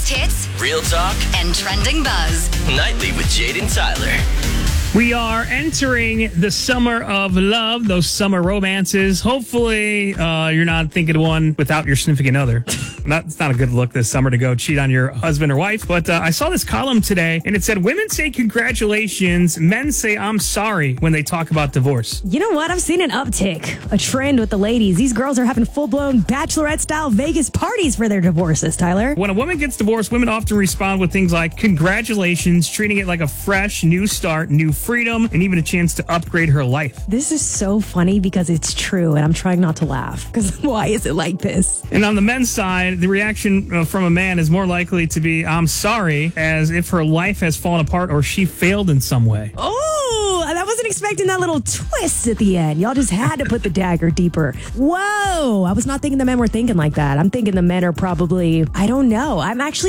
Biggest hits, Real talk and trending buzz. nightly with Jade and Tyler. We are entering the summer of love, those summer romances. Hopefully, you're not thinking of one without your significant other. It's not a good look this summer to go cheat on your husband or wife. But I saw this column today, and it said, women say congratulations, men say I'm sorry when they talk about divorce. You know what? I've seen an uptick, a trend with the ladies. These girls are having full-blown bachelorette-style Vegas parties for their divorces, Tyler. When a woman gets divorced, women often respond with things like congratulations, treating it like a fresh new start, new freedom, and even a chance to upgrade her life. This is so funny because it's true, and I'm trying not to laugh. Because why is it like this? And on the men's side, the reaction from a man is more likely to be, I'm sorry, as if her life has fallen apart or she failed in some way. Oh, I wasn't expecting that little twist at the end. Y'all just had to put the dagger deeper. Whoa, I was not thinking the men were thinking like that. I'm thinking the men are probably, I don't know. I'm actually